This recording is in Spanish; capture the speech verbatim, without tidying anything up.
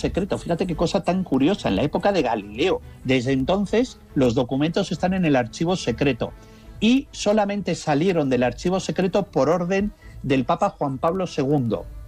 secreto. Fíjate qué cosa tan curiosa, en la época de Galileo. Desde entonces los documentos están en el archivo secreto y solamente salieron del archivo secreto por orden del Papa Juan Pablo segundo.